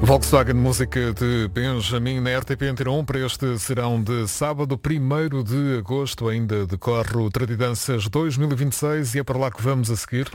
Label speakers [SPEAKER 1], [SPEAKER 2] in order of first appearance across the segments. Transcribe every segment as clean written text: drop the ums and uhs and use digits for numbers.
[SPEAKER 1] Volkswagen Música de Benjamin na RTP Antena 1 para este serão de sábado, 1º de agosto. Ainda decorre o Tradidanças 2026 e é para lá que vamos a seguir.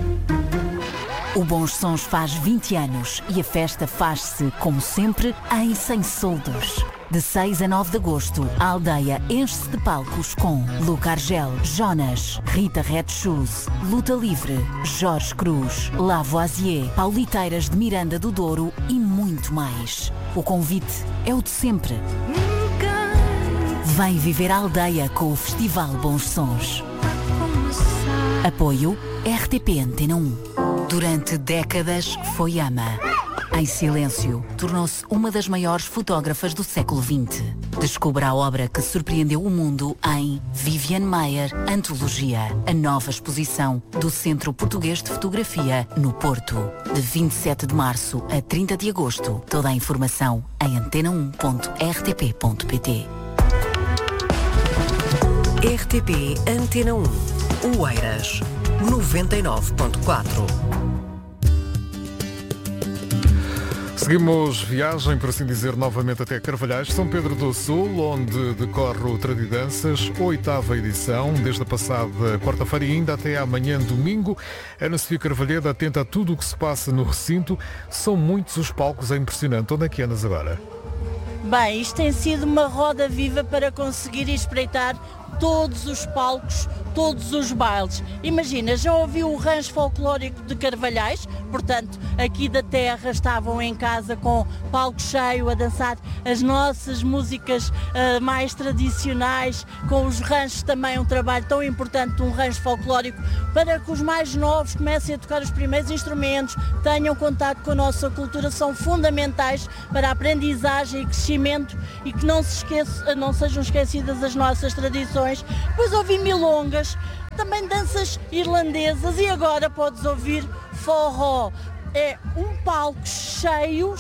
[SPEAKER 2] O Bons Sons faz 20 anos e a festa faz-se, como sempre, em Sem Soldos. De 6 a 9 de agosto, a aldeia enche-se de palcos com Luca Argel, Jonas, Rita Red Shoes, Luta Livre, Jorge Cruz, Lavoisier, Pauliteiras de Miranda do Douro e muito mais. O convite é o de sempre. Vem viver a aldeia com o Festival Bons Sons. Apoio RTP Antena 1. Durante décadas foi ama. Em silêncio, tornou-se uma das maiores fotógrafas do século XX. Descubra a obra que surpreendeu o mundo em Viviane Maier, Antologia, a nova exposição do Centro Português de Fotografia, no Porto. De 27 de março a 30 de agosto. Toda a informação em antena1.rtp.pt.
[SPEAKER 3] RTP Antena 1. Oeiras 99.4.
[SPEAKER 1] Seguimos viagem, por assim dizer, novamente até Carvalhais, São Pedro do Sul, onde decorre o Tradidanças, 8ª edição, desde a passada quarta-feira e ainda até amanhã, domingo. Ana Sofia Carvalheda atenta a tudo o que se passa no recinto. São muitos os palcos, é impressionante. Onde é que andas agora?
[SPEAKER 4] Bem, isto tem sido uma roda viva para conseguir espreitar todos os palcos, todos os bailes. Imagina, já ouviu o rancho folclórico de Carvalhais? Portanto, aqui da terra estavam em casa com palco cheio a dançar as nossas músicas mais tradicionais, com os ranchos também, um trabalho tão importante de um rancho folclórico, para que os mais novos comecem a tocar os primeiros instrumentos, tenham contato com a nossa cultura, são fundamentais para a aprendizagem e crescimento e que não sejam esquecidas as nossas tradições. Depois ouvi milongas, também danças irlandesas e agora podes ouvir forró. É um palco cheio,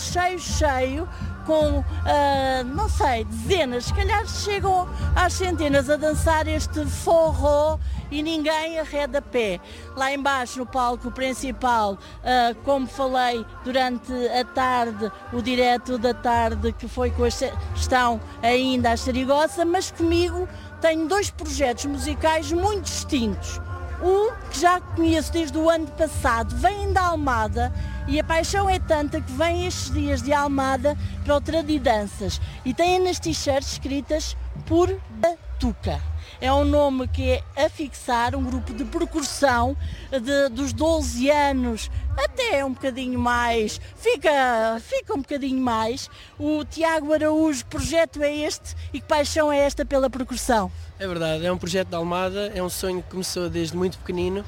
[SPEAKER 4] com, não sei, dezenas, se calhar chegam às centenas a dançar este forró e ninguém arreda pé. Lá embaixo no palco principal, como falei durante a tarde, o direto da tarde que foi com a estão ainda a Xerigossa, mas comigo tenho 2 projetos musicais muito distintos. Um que já conheço desde o ano passado, vem da Almada e a paixão é tanta que vem estes dias de Almada para o Tradidanças e tem nas t-shirts escritas por Batuca. É um nome que é a fixar um grupo de percussão dos 12 anos até um bocadinho mais, fica um bocadinho mais. O Tiago Araújo, projeto é este e que paixão é esta pela percussão?
[SPEAKER 5] É verdade, é um projeto da Almada, é um sonho que começou desde muito pequenino,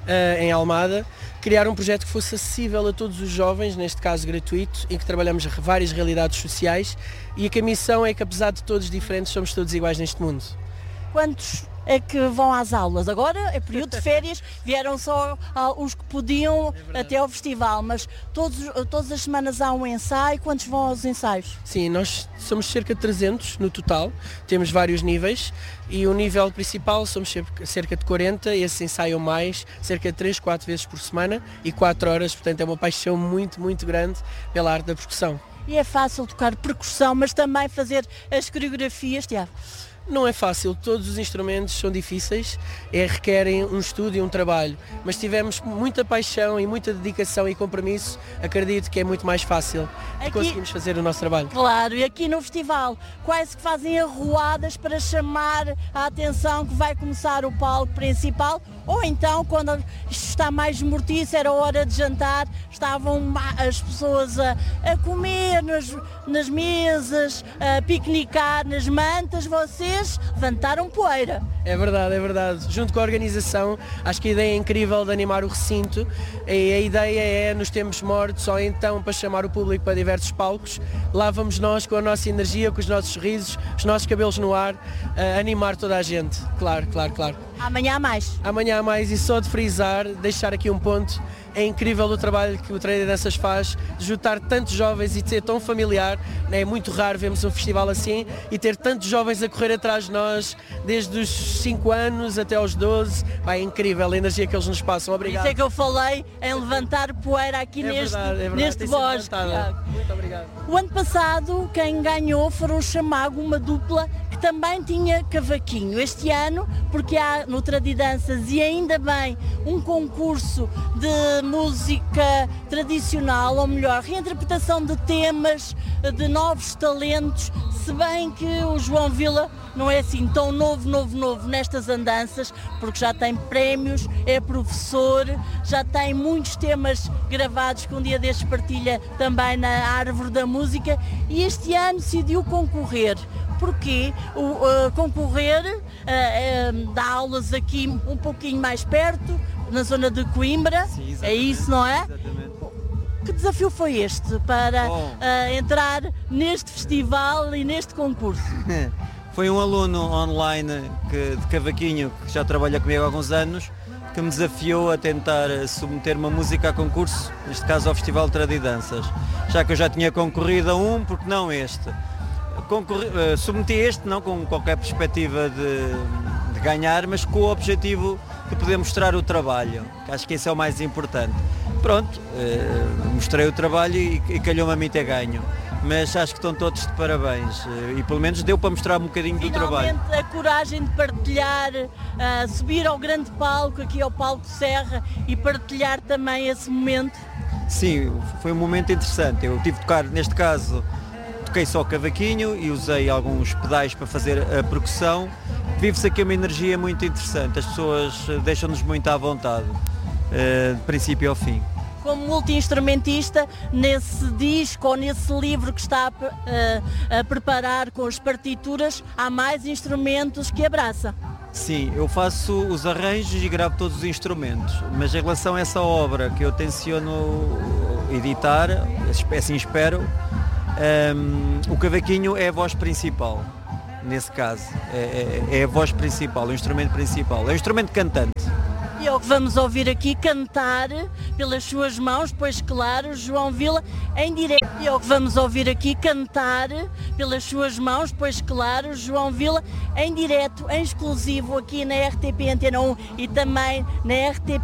[SPEAKER 5] em Almada, criar um projeto que fosse acessível a todos os jovens, neste caso gratuito, em que trabalhamos várias realidades sociais e que a missão é que, apesar de todos diferentes, somos todos iguais neste mundo.
[SPEAKER 4] Quantos é que vão às aulas? Agora é período de férias, vieram só os que podiam até ao festival, mas todas as semanas há um ensaio. Quantos vão aos ensaios?
[SPEAKER 5] Sim, nós somos cerca de 300 no total, temos vários níveis e o nível principal somos cerca de 40 e esses ensaiam mais, cerca de 3, 4 vezes por semana e 4 horas, portanto é uma paixão muito, muito grande pela arte da percussão.
[SPEAKER 4] E é fácil tocar percussão, mas também fazer as coreografias, Tiago?
[SPEAKER 5] Não é fácil, todos os instrumentos são difíceis, requerem um estudo e um trabalho, mas se tivermos muita paixão e muita dedicação e compromisso, acredito que é muito mais fácil de conseguirmos fazer o nosso trabalho.
[SPEAKER 4] Claro, e aqui no festival, quais que fazem arruadas para chamar a atenção que vai começar o palco principal, ou então, quando isto está mais mortiço, era hora de jantar, estavam as pessoas a comer nas mesas, a piquenicar nas mantas, vocês levantaram poeira.
[SPEAKER 5] É verdade, é verdade. Junto com a organização, acho que a ideia é incrível de animar o recinto e a ideia é, nos tempos mortos, ou então para chamar o público para diversos palcos, lá vamos nós com a nossa energia, com os nossos sorrisos, os nossos cabelos no ar, animar toda a gente. Claro, claro, claro.
[SPEAKER 4] Amanhã há mais.
[SPEAKER 5] Amanhã há mais e só de frisar, deixar aqui um ponto, é incrível o trabalho que o Tradidanças faz, de juntar tantos jovens e de ser tão familiar. É muito raro vermos um festival assim e ter tantos jovens a correr atrás de nós, desde os 5 anos até aos 12. É incrível a energia que eles nos passam. Obrigado.
[SPEAKER 4] Isso é que eu falei em levantar poeira aqui neste bosque.
[SPEAKER 5] Muito obrigado.
[SPEAKER 4] O ano passado quem ganhou foram o Chamago, uma dupla que também tinha cavaquinho. Este ano, porque há no Tradidanças e ainda bem um concurso de música tradicional, ou melhor, reinterpretação de temas, de novos talentos, se bem que o João Vila não é assim tão novo nestas andanças, porque já tem prémios, é professor, já tem muitos temas gravados que um dia destes partilha também na Árvore da Música, e este ano decidiu concorrer. Porquê? Concorrer, dá aulas aqui um pouquinho mais perto, na zona de Coimbra.
[SPEAKER 6] Sim,
[SPEAKER 4] é isso, não é?
[SPEAKER 6] Exatamente.
[SPEAKER 4] Que desafio foi este para entrar neste festival e neste concurso?
[SPEAKER 6] Foi um aluno online de cavaquinho que já trabalha comigo há alguns anos, que me desafiou a tentar submeter uma música a concurso, neste caso ao Festival Tradidanças. Já que eu já tinha concorrido a um, porque não este? Submeti este não com qualquer perspectiva de ganhar, mas com o objetivo de poder mostrar o trabalho, que acho que esse é o mais importante. Pronto, mostrei o trabalho e calhou-me a mim ter ganho, mas acho que estão todos de parabéns e pelo menos deu para mostrar um bocadinho do trabalho.
[SPEAKER 4] Finalmente a coragem de partilhar, subir ao grande palco, aqui ao Palco Serra, e partilhar também esse momento.
[SPEAKER 6] Sim, foi um momento interessante. Eu tive de tocar, neste caso, toquei só cavaquinho e usei alguns pedais para fazer a percussão. Vive-se aqui uma energia muito interessante, as pessoas deixam-nos muito à vontade, de princípio ao fim.
[SPEAKER 4] Como multi-instrumentista, nesse disco ou nesse livro que está a preparar com as partituras, há mais instrumentos que abraça?
[SPEAKER 6] Sim, eu faço os arranjos e gravo todos os instrumentos, mas em relação a essa obra que eu tenciono editar, assim espero, o cavaquinho é a voz principal, nesse caso, é a voz principal, o instrumento principal, é o instrumento cantante.
[SPEAKER 4] E é o que vamos ouvir aqui cantar pelas suas mãos, pois claro, João Vila em direto. E é o que vamos ouvir aqui cantar pelas suas mãos, pois claro, João Vila em direto, em exclusivo aqui na RTP Antena 1 e também na RTP